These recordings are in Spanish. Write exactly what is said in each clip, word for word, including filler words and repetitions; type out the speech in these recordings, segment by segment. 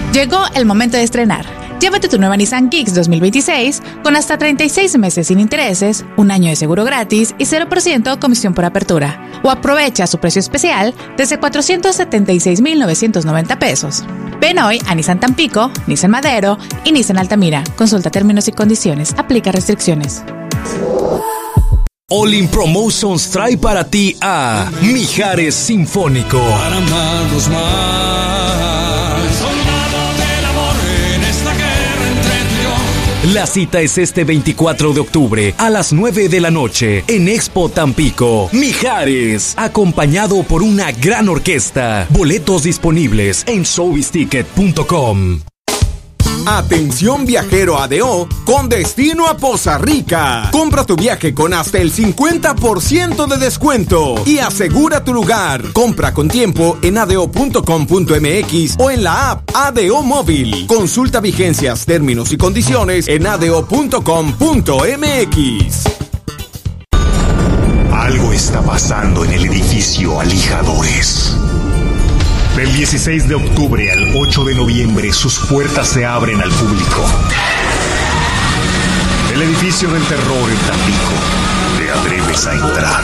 Llegó el momento de estrenar. Llévate tu nueva Nissan Kicks dos mil veintiséis con hasta treinta y seis meses sin intereses, un año de seguro gratis y cero por ciento comisión por apertura. O aprovecha su precio especial desde cuatrocientos setenta y seis mil novecientos noventa pesos. Ven hoy a Nissan Tampico, Nissan Madero y Nissan Altamira. Consulta términos y condiciones. Aplica restricciones. All In Promotions trae para ti a Mijares Sinfónico. Para amarnos más, soldado del amor en esta guerra entre tú y yo. La cita es este veinticuatro de octubre a las nueve de la noche en Expo Tampico. Mijares, acompañado por una gran orquesta. Boletos disponibles en showbiz ticket punto com. Atención viajero A D O con destino a Poza Rica. Compra tu viaje con hasta el cincuenta por ciento de descuento y asegura tu lugar. Compra con tiempo en a d o punto com punto m x o en la app A D O Móvil. Consulta vigencias, términos y condiciones en a d o punto com punto m x. Algo está pasando en el edificio Alijadores. Del dieciséis de octubre al ocho de noviembre, sus puertas se abren al público. El edificio del terror en Tampico. ¿Te atreves a entrar?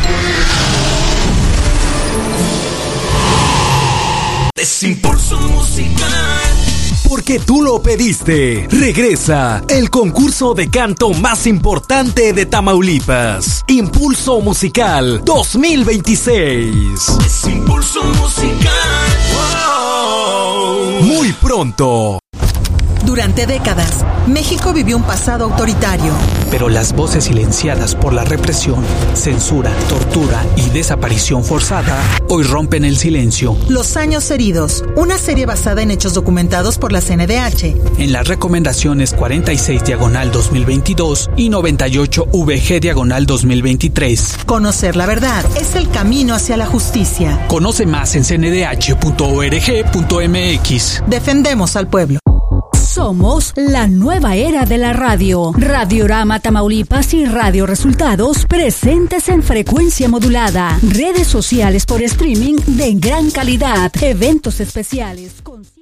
Desimpulso musical. Porque tú lo pediste. Regresa el concurso de canto más importante de Tamaulipas. Impulso Musical dos mil veintiséis. Es Impulso Musical. Wow. Muy pronto. Durante décadas, México vivió un pasado autoritario. Pero las voces silenciadas por la represión, censura, tortura y desaparición forzada hoy rompen el silencio. Los años heridos, una serie basada en hechos documentados por la C N D H. En las recomendaciones cuarenta y seis diagonal dos mil veintidós y noventa y ocho V G diagonal dos mil veintitrés. Conocer la verdad es el camino hacia la justicia. Conoce más en c n d h punto org punto m x. Defendemos al pueblo. Somos la nueva era de la radio. Radiorama Tamaulipas y Radio Resultados presentes en frecuencia modulada. Redes sociales por streaming de gran calidad. Eventos especiales. Conciertos.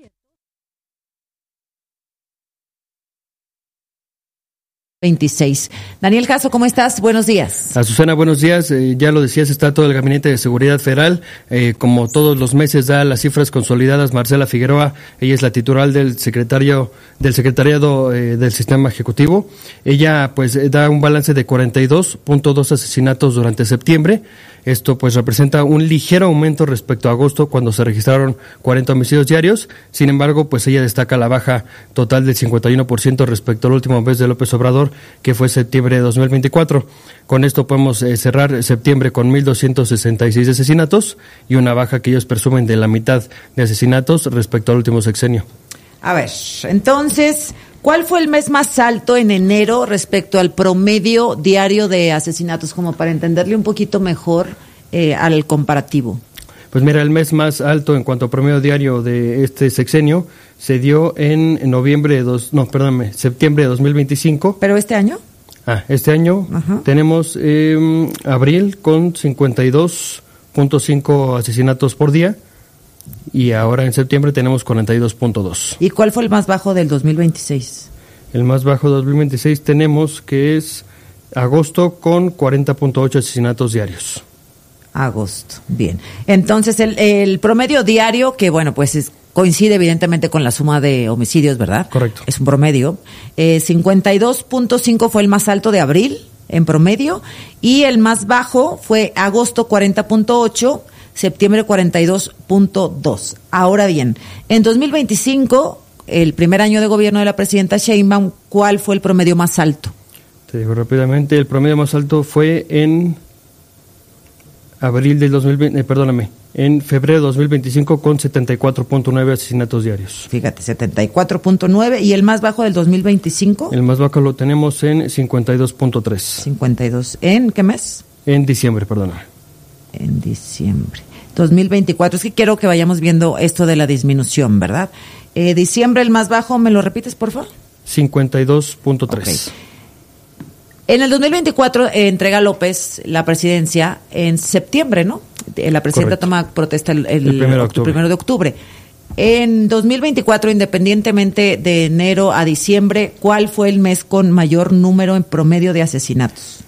veintiséis. Daniel Jasso, ¿cómo estás? Buenos días. Azucena, buenos días. Eh, ya lo decías, está todo el Gabinete de Seguridad Federal. Eh, como todos los meses da las cifras consolidadas Marcela Figueroa. Ella es la titular del secretario del secretariado eh, del Sistema Ejecutivo. Ella pues da un balance de cuarenta y dos punto dos asesinatos durante septiembre. Esto pues representa un ligero aumento respecto a agosto, cuando se registraron cuarenta homicidios diarios. Sin embargo, pues ella destaca la baja total del cincuenta y uno por ciento respecto al último mes de López Obrador, que fue septiembre de dos mil veinticuatro. Con esto podemos eh, cerrar septiembre con mil doscientos sesenta y seis asesinatos y una baja que ellos presumen de la mitad de asesinatos respecto al último sexenio. A ver, entonces, ¿cuál fue el mes más alto en enero respecto al promedio diario de asesinatos? Como para entenderle un poquito mejor eh, al comparativo. Pues mira, el mes más alto en cuanto a promedio diario de este sexenio se dio en, en noviembre de dos, no, perdóname, septiembre de dos mil veinticinco. ¿Pero este año? Ah, este año Ajá. tenemos eh, abril con cincuenta y dos punto cinco asesinatos por día. Y ahora en septiembre tenemos cuarenta y dos punto dos. ¿Y cuál fue el más bajo del dos mil veintiséis? El más bajo del dos mil veintiséis tenemos que es agosto con cuarenta punto ocho asesinatos diarios. Agosto, bien. Entonces el, el promedio diario, que bueno, pues es, coincide evidentemente con la suma de homicidios, ¿verdad? Correcto. Es un promedio. Eh, cincuenta y dos punto cinco fue el más alto de abril en promedio y el más bajo fue agosto cuarenta punto ocho. Septiembre cuarenta y dos punto dos. Ahora bien, en dos mil veinticinco, el primer año de gobierno de la presidenta Sheinbaum, ¿cuál fue el promedio más alto? Te digo rápidamente, el promedio más alto fue en abril del dos mil veinte, eh, perdóname, en febrero de dos mil veinticinco con setenta y cuatro punto nueve asesinatos diarios. Fíjate, setenta y cuatro punto nueve. ¿Y el más bajo del dos mil veinticinco? El más bajo lo tenemos en cincuenta y dos punto tres. cincuenta y dos. ¿En qué mes? En diciembre, perdóname. En diciembre. dos mil veinticuatro. Es que quiero que vayamos viendo esto de la disminución, ¿verdad? Eh, diciembre, el más bajo, ¿me lo repites, por favor? cincuenta y dos punto tres. Okay. En el dos mil veinticuatro eh, entrega López la presidencia en septiembre, ¿no? Eh, la presidenta Correcto. Toma protesta el, el, el, primero, el primero de octubre. En dos mil veinticuatro, independientemente de enero a diciembre, ¿cuál fue el mes con mayor número en promedio de asesinatos?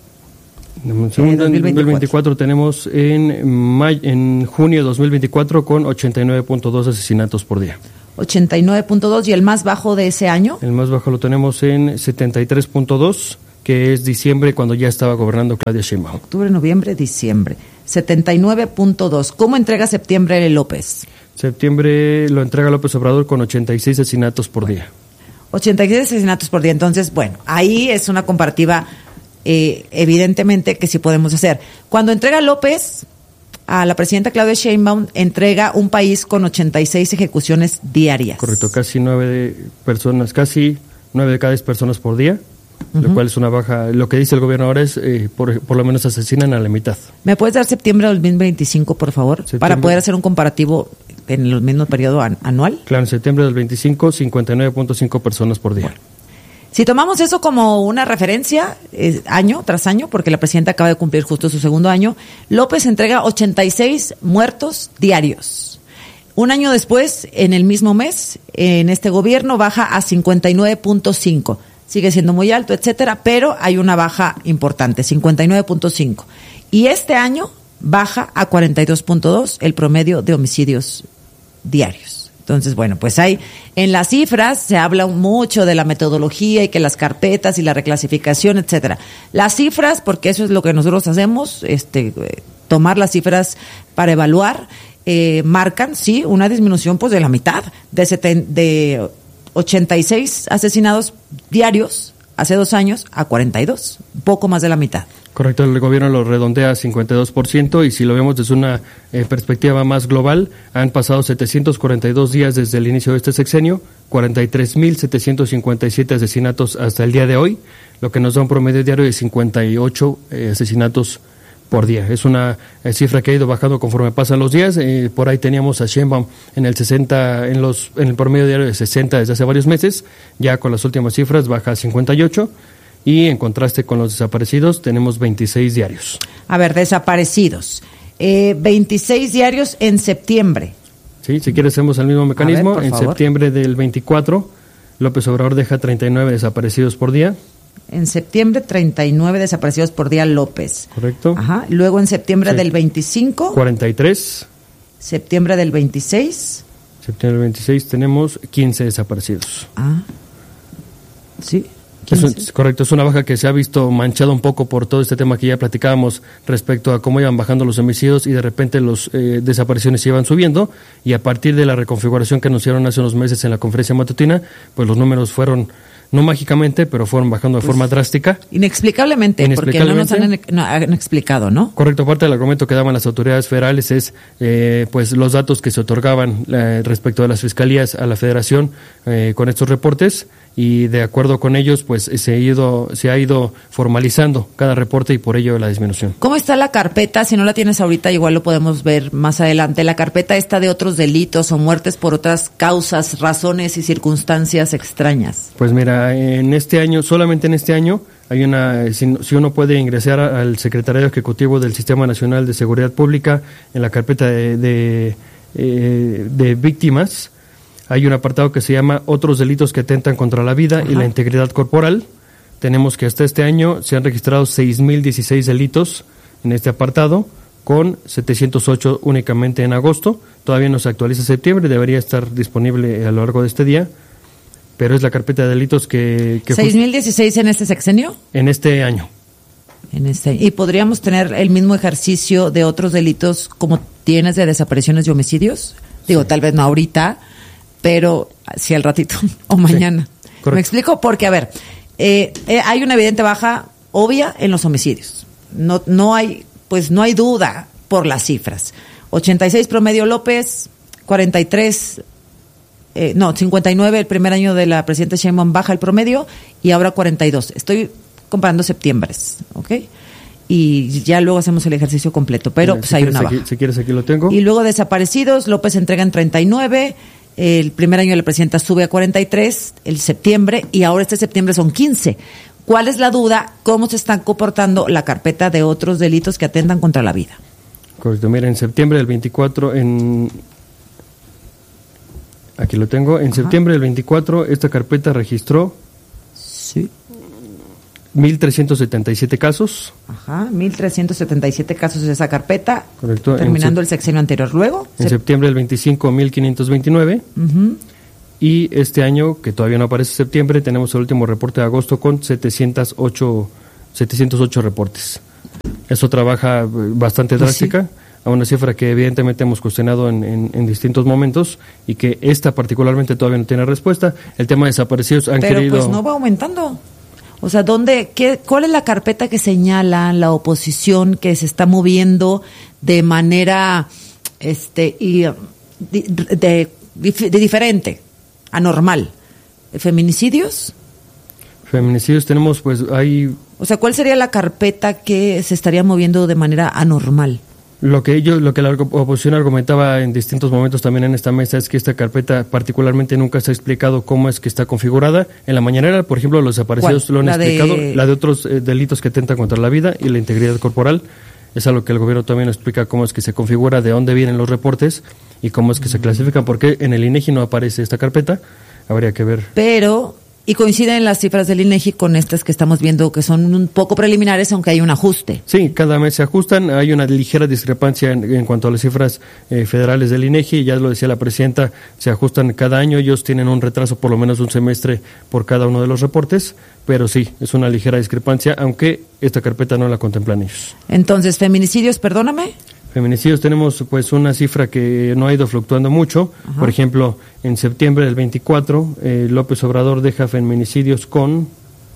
En segundo, en dos mil veinticuatro tenemos en, may, en junio de dos mil veinticuatro con ochenta y nueve punto dos asesinatos por día. ochenta y nueve punto dos, ¿y el más bajo de ese año? El más bajo lo tenemos en setenta y tres punto dos, que es diciembre, cuando ya estaba gobernando Claudia Sheinbaum. Octubre, noviembre, diciembre. setenta y nueve punto dos. ¿Cómo entrega septiembre López? Septiembre lo entrega López Obrador con ochenta y seis asesinatos por día. ochenta y seis asesinatos por día. Entonces, bueno, ahí es una comparativa eh, evidentemente que sí podemos hacer. Cuando entrega López a la presidenta Claudia Sheinbaum, entrega un país con ochenta y seis ejecuciones diarias. Correcto, casi nueve de personas, casi nueve de cada diez personas por día. Uh-huh. Lo cual es una baja. Lo que dice el gobierno ahora es, eh, por, por lo menos asesinan a la mitad. ¿Me puedes dar septiembre de dos mil veinticinco, por favor? Septiembre. Para poder hacer un comparativo en el mismo periodo an- anual. Claro, en septiembre del veinticinco, cincuenta y nueve punto cinco personas por día. Bueno. Si tomamos eso como una referencia, eh, año tras año, porque la presidenta acaba de cumplir justo su segundo año, López entrega ochenta y seis muertos diarios. Un año después, en el mismo mes, en este gobierno baja a cincuenta y nueve punto cinco. Sigue siendo muy alto, etcétera, pero hay una baja importante, cincuenta y nueve punto cinco. Y este año baja a cuarenta y dos punto dos el promedio de homicidios diarios. Entonces, bueno, pues hay, en las cifras se habla mucho de la metodología y que las carpetas y la reclasificación, etcétera. Las cifras, porque eso es lo que nosotros hacemos, este, tomar las cifras para evaluar, eh, marcan, sí, una disminución pues de la mitad, de seten, de ochenta y seis asesinados diarios hace dos años a cuarenta y dos, poco más de la mitad. Correcto, el gobierno lo redondea a cincuenta y dos por ciento y si lo vemos desde una eh, perspectiva más global, han pasado setecientos cuarenta y dos días desde el inicio de este sexenio, cuarenta y tres mil setecientos cincuenta y siete asesinatos hasta el día de hoy, lo que nos da un promedio diario de cincuenta y ocho eh, asesinatos por día. Es una eh, cifra que ha ido bajando conforme pasan los días. Eh, por ahí teníamos a Sheinbaum en el sesenta, en los en el promedio diario de sesenta desde hace varios meses. Ya con las últimas cifras baja a cincuenta y ocho y en contraste con los desaparecidos tenemos veintiséis diarios. A ver, desaparecidos. Eh, veintiséis diarios en septiembre. Sí, si quieres hacemos el mismo mecanismo. Ver, en favor. septiembre del veinticuatro, López Obrador deja treinta y nueve desaparecidos por día. En septiembre, treinta y nueve desaparecidos por día López. Correcto. Ajá. Luego en septiembre sí. del veinticinco. cuarenta y tres. Septiembre del veintiséis. Septiembre del veintiséis tenemos quince desaparecidos. Ah. Sí. Es un, correcto, es una baja que se ha visto manchada un poco por todo este tema que ya platicábamos respecto a cómo iban bajando los homicidios y de repente las eh, desapariciones se iban subiendo y a partir de la reconfiguración que anunciaron hace unos meses en la conferencia matutina, pues los números fueron, no mágicamente, pero fueron bajando de pues, forma drástica. Inexplicablemente, inexplicablemente, porque no nos han, no, han explicado, ¿no? Correcto, parte del argumento que daban las autoridades federales es eh, pues los datos que se otorgaban eh, respecto de las fiscalías a la federación eh, con estos reportes y de acuerdo con ellos pues se ha ido se ha ido formalizando cada reporte y por ello la disminución. ¿Cómo está la carpeta? Si no la tienes ahorita, igual lo podemos ver más adelante. La carpeta está de otros delitos o muertes por otras causas, razones y circunstancias extrañas. Pues mira, en este año, solamente en este año, hay una si, si uno puede ingresar al Secretariado Ejecutivo del Sistema Nacional de Seguridad Pública en la carpeta de, de, eh, de víctimas, hay un apartado que se llama Otros delitos que atentan contra la vida Ajá. y la integridad corporal. Tenemos que hasta este año se han registrado seis mil dieciséis delitos en este apartado, con setecientos ocho únicamente en agosto. Todavía no se actualiza septiembre, debería estar disponible a lo largo de este día, pero es la carpeta de delitos que... que ¿seis mil dieciséis en este sexenio? En este año. En este, y podríamos tener el mismo ejercicio de otros delitos como tienes de desapariciones y homicidios. Digo, sí. Tal vez no ahorita, pero sí al ratito o mañana. Sí, ¿me explico? Porque, a ver, eh, eh, hay una evidente baja obvia en los homicidios. No, no hay, pues no hay duda por las cifras. ochenta y seis promedio López, cuarenta y tres, eh, no, cincuenta y nueve el primer año de la presidenta Sheinbaum baja el promedio y ahora cuarenta y dos. Estoy comparando septiembre, ¿ok? Y ya luego hacemos el ejercicio completo, pero Mira, pues si hay una baja. Aquí, si quieres aquí lo tengo. Y luego desaparecidos, López entrega en treinta y nueve, el primer año de la presidenta sube a cuarenta y tres, el septiembre, y ahora este septiembre son quince. ¿Cuál es la duda? ¿Cómo se están comportando la carpeta de otros delitos que atentan contra la vida? Correcto, mira, en septiembre del veinticuatro, en, Aquí lo tengo. En Ajá. septiembre del veinticuatro, esta carpeta registró Sí. mil trescientos setenta y siete casos. Ajá, mil trescientos setenta y siete casos de esa carpeta. Correcto. Terminando En el sexenio anterior. Luego. En se- septiembre del veinticinco, mil quinientos veintinueve. Ujú. Y este año, que todavía no aparece septiembre, tenemos el último reporte de agosto con setecientos ocho, setecientos ocho reportes. Eso trabaja eh, bastante Pues drástica, sí. a una cifra que evidentemente hemos cuestionado en, en, en distintos momentos y que esta particularmente todavía no tiene respuesta. El tema de desaparecidos han Pero querido... pues no va aumentando. O sea, ¿dónde, qué, ¿cuál es la carpeta que señala la oposición que se está moviendo de manera este y um, de, de, de diferente, anormal? ¿Feminicidios? Feminicidios tenemos, pues hay... O sea, ¿cuál sería la carpeta que se estaría moviendo de manera anormal? Lo que ellos, lo que la oposición argumentaba en distintos momentos también en esta mesa es que esta carpeta particularmente nunca se ha explicado cómo es que está configurada. En la mañanera, por ejemplo, los desaparecidos ¿Cuál? lo han La de- explicado, la de otros eh, delitos que atentan contra la vida y la integridad corporal. Es algo que el gobierno también explica cómo es que se configura, de dónde vienen los reportes y cómo es que se clasifican, porque en el INEGI no aparece esta carpeta. Habría que ver. Pero, y coinciden las cifras del INEGI con estas que estamos viendo que son un poco preliminares, aunque hay un ajuste. Sí, cada mes se ajustan. Hay una ligera discrepancia en, en cuanto a las cifras eh, federales del INEGI. Ya lo decía la presidenta, se ajustan cada año. Ellos tienen un retraso por lo menos un semestre por cada uno de los reportes. Pero sí, es una ligera discrepancia, aunque esta carpeta no la contemplan ellos. Entonces, feminicidios, perdóname. Feminicidios tenemos pues una cifra que no ha ido fluctuando mucho. Ajá. Por ejemplo, en septiembre del veinticuatro, eh, López Obrador deja feminicidios con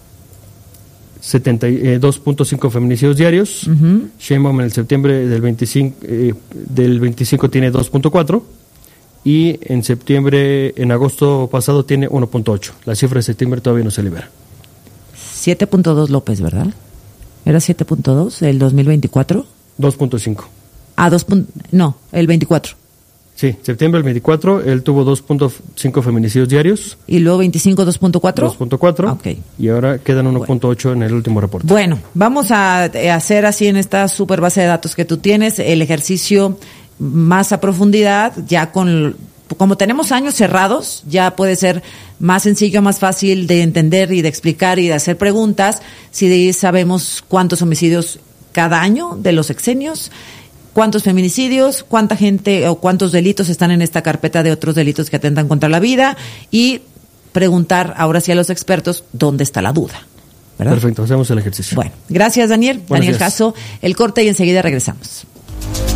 setenta y dos punto cinco feminicidios diarios. Uh-huh. Sheinbaum en el septiembre del veinticinco, eh, del veinticinco tiene dos punto cuatro y en septiembre, en agosto pasado tiene uno punto ocho. La cifra de septiembre todavía no se libera. siete punto dos López, ¿verdad? ¿Era siete punto dos el dos mil veinticuatro? dos punto cinco. Ah, dos. No, el veinticuatro. Sí, septiembre del veinticuatro, él tuvo dos punto cinco feminicidios diarios. ¿Y luego veinticinco, dos punto cuatro? dos punto cuatro. Ok. Y ahora quedan uno punto ocho en el último reporte. Bueno, vamos a eh, hacer así en esta super base de datos que tú tienes, el ejercicio más a profundidad, ya con, como tenemos años cerrados, ya puede ser más sencillo, más fácil de entender y de explicar y de hacer preguntas, si sabemos cuántos homicidios cada año de los sexenios, cuántos feminicidios, cuánta gente o cuántos delitos están en esta carpeta de otros delitos que atentan contra la vida y preguntar ahora sí a los expertos dónde está la duda, ¿verdad? Perfecto, hacemos el ejercicio. Bueno, gracias Daniel, Buenos Daniel días. Jasso, el corte y enseguida regresamos.